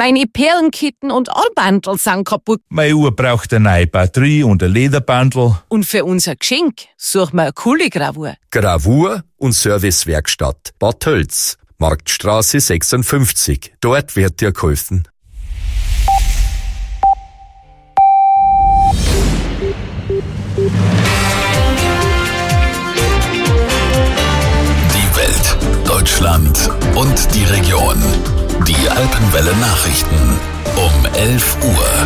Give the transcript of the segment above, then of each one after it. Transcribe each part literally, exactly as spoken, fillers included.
Meine Perlenketten und Armbandel sind kaputt. Meine Uhr braucht eine neue Batterie und ein Lederbandel. Und für unser Geschenk suchen wir eine coole Gravur. Gravur und Servicewerkstatt Bad Tölz, Marktstraße sechsundfünfzig. Dort wird dir geholfen. Die Welt, Deutschland und die Region. Die Alpenwelle Nachrichten um elf Uhr.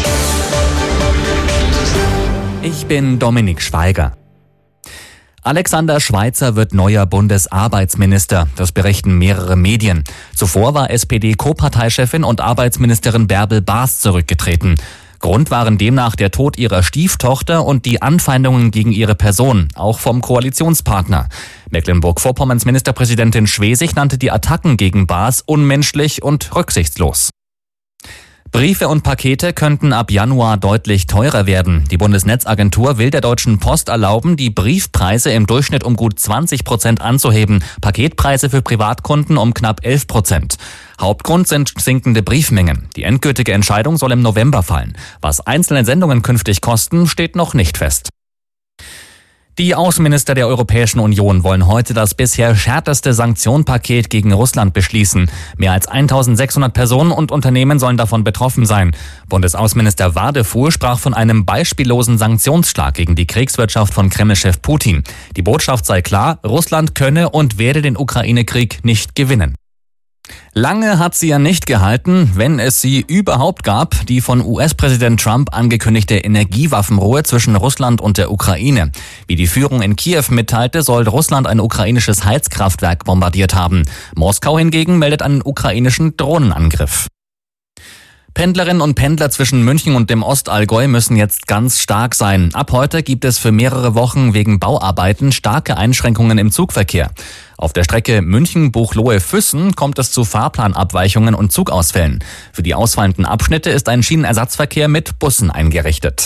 Ich bin Dominik Schweiger. Alexander Schweitzer wird neuer Bundesarbeitsminister. Das berichten mehrere Medien. Zuvor war S P D-Co-Parteichefin und Arbeitsministerin Bärbel Baas zurückgetreten. Grund waren demnach der Tod ihrer Stieftochter und die Anfeindungen gegen ihre Person, auch vom Koalitionspartner. Mecklenburg-Vorpommerns Ministerpräsidentin Schwesig nannte die Attacken gegen Baas unmenschlich und rücksichtslos. Briefe und Pakete könnten ab Januar deutlich teurer werden. Die Bundesnetzagentur will der Deutschen Post erlauben, die Briefpreise im Durchschnitt um gut zwanzig Prozent anzuheben, Paketpreise für Privatkunden um knapp elf Prozent. Hauptgrund sind sinkende Briefmengen. Die endgültige Entscheidung soll im November fallen. Was einzelne Sendungen künftig kosten, steht noch nicht fest. Die Außenminister der Europäischen Union wollen heute das bisher härteste Sanktionenpaket gegen Russland beschließen. Mehr als eintausendsechshundert Personen und Unternehmen sollen davon betroffen sein. Bundesaußenminister Wadefuhl sprach von einem beispiellosen Sanktionsschlag gegen die Kriegswirtschaft von Kreml-Chef Putin. Die Botschaft sei klar, Russland könne und werde den Ukraine-Krieg nicht gewinnen. Lange hat sie ja nicht gehalten, wenn es sie überhaupt gab, die von U S-Präsident Trump angekündigte Energiewaffenruhe zwischen Russland und der Ukraine. Wie die Führung in Kiew mitteilte, soll Russland ein ukrainisches Heizkraftwerk bombardiert haben. Moskau hingegen meldet einen ukrainischen Drohnenangriff. Pendlerinnen und Pendler zwischen München und dem Ostallgäu müssen jetzt ganz stark sein. Ab heute gibt es für mehrere Wochen wegen Bauarbeiten starke Einschränkungen im Zugverkehr. Auf der Strecke München-Buchloe-Füssen kommt es zu Fahrplanabweichungen und Zugausfällen. Für die ausfallenden Abschnitte ist ein Schienenersatzverkehr mit Bussen eingerichtet.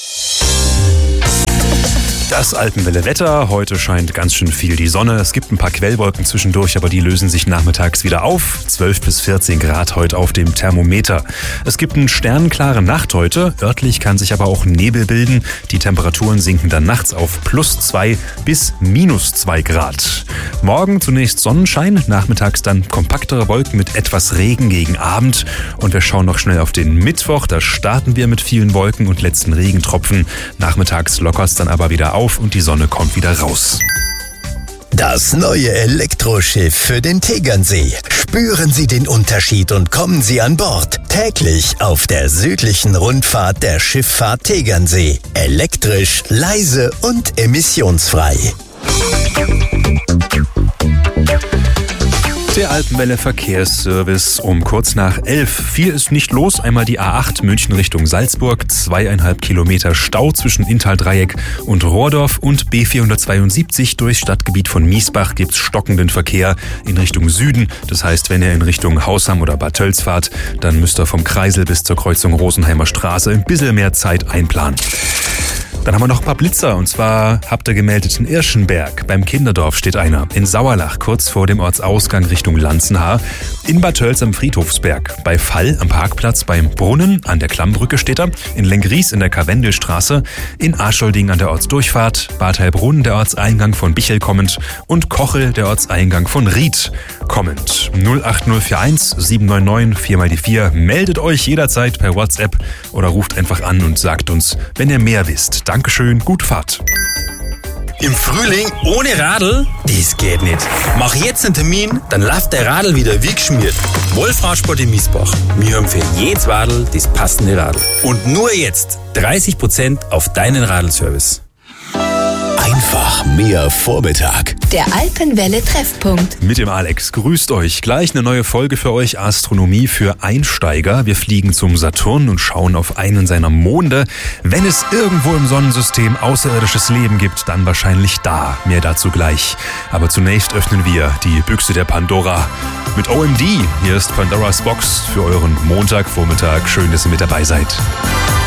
Das Alpenwelle-Wetter. Heute scheint ganz schön viel die Sonne. Es gibt ein paar Quellwolken zwischendurch, aber die lösen sich nachmittags wieder auf. zwölf bis vierzehn Grad heute auf dem Thermometer. Es gibt eine sternenklare Nacht heute. Örtlich kann sich aber auch Nebel bilden. Die Temperaturen sinken dann nachts auf plus zwei bis minus zwei Grad. Morgen zunächst Sonnenschein, nachmittags dann kompaktere Wolken mit etwas Regen gegen Abend. Und wir schauen noch schnell auf den Mittwoch. Da starten wir mit vielen Wolken und letzten Regentropfen. Nachmittags lockert es dann aber wieder auf und die Sonne kommt wieder raus. Das neue Elektroschiff für den Tegernsee. Spüren Sie den Unterschied und kommen Sie an Bord. Täglich auf der südlichen Rundfahrt der Schifffahrt Tegernsee. Elektrisch, leise und emissionsfrei. Der Alpenwelle Verkehrsservice um kurz nach elf. Viel ist nicht los. Einmal die A acht München Richtung Salzburg. Zweieinhalb Kilometer Stau zwischen Inntal-Dreieck und Rohrdorf. Und B vierhundertzweiundsiebzig durchs Stadtgebiet von Miesbach gibt's stockenden Verkehr in Richtung Süden. Das heißt, wenn ihr in Richtung Hausham oder Bad Tölz fahrt, dann müsst ihr vom Kreisel bis zur Kreuzung Rosenheimer Straße ein bisschen mehr Zeit einplanen. Dann haben wir noch ein paar Blitzer, und zwar habt ihr gemeldet in Irschenberg. Beim Kinderdorf steht einer. In Sauerlach, kurz vor dem Ortsausgang Richtung Lanzenhaar. In Bad Tölz am Friedhofsberg. Bei Fall am Parkplatz beim Brunnen an der Klammbrücke steht er. In Lenggries in der Karwendelstraße. In Arscholding an der Ortsdurchfahrt. Bad Heilbrunn der Ortseingang von Bichel kommend. Und Kochel der Ortseingang von Ried kommend. null acht null vier eins sieben neun neun vier mal die vier. Meldet euch jederzeit per WhatsApp oder ruft einfach an und sagt uns, wenn ihr mehr wisst. Dankeschön, gute Fahrt. Im Frühling ohne Radl? Das geht nicht. Mach jetzt einen Termin, dann läuft der Radl wieder wie geschmiert. Wolfradsport in Miesbach. Wir haben für jedes Radl das passende Radl. Und nur jetzt dreißig Prozent auf deinen Radlservice. Einfach mehr Vormittag. Der Alpenwelle-Treffpunkt. Mit dem Alex. Grüßt euch. Gleich eine neue Folge für euch. Astronomie für Einsteiger. Wir fliegen zum Saturn und schauen auf einen seiner Monde. Wenn es irgendwo im Sonnensystem außerirdisches Leben gibt, dann wahrscheinlich da. Mehr dazu gleich. Aber zunächst öffnen wir die Büchse der Pandora mit O M D. Hier ist Pandoras Box für euren Montagvormittag. Schön, dass ihr mit dabei seid.